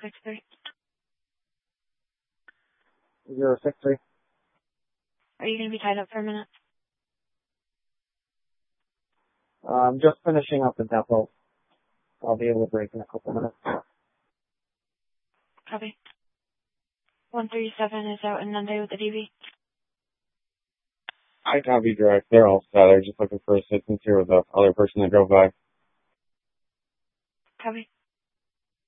063. 063. Are you going to be tied up for a minute? I'm just finishing up the depot. I'll be able to break in a couple minutes. Copy. 137 is out in Monday with the DV. I copy direct. They're all set. They're just looking for assistance here with the other person that drove by. Copy.